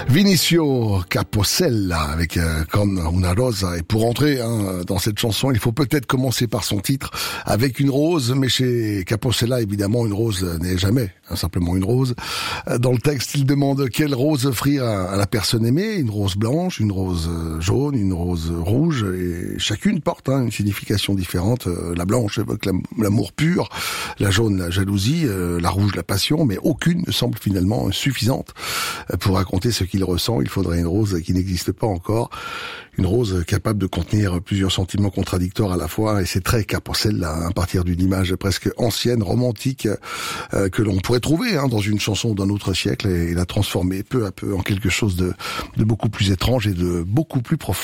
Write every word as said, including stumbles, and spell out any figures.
Vinicio Capossela avec euh, Con una rosa. Et pour entrer hein, dans cette chanson, il faut peut-être commencer par son titre, avec une rose. Mais chez Capossela, évidemment, une rose n'est jamais hein, simplement une rose. Dans le texte, il demande quelle rose offrir à, à la personne aimée. Une rose blanche, une rose jaune, une rose rouge. Et chacune porte hein, une signification différente. Euh, la blanche évoque l'amour pur, la jaune la jalousie, euh, la rouge la passion. Mais aucune ne semble finalement suffisante pour raconter ce qu'il ressent. Il faudrait une rose qui n'existe pas encore, une rose capable de contenir plusieurs sentiments contradictoires à la fois, et c'est très Capossela, à partir d'une image presque ancienne, romantique, euh, que l'on pourrait trouver hein, dans une chanson d'un autre siècle, et, et la transformer peu à peu en quelque chose de, de beaucoup plus étrange et de beaucoup plus profond.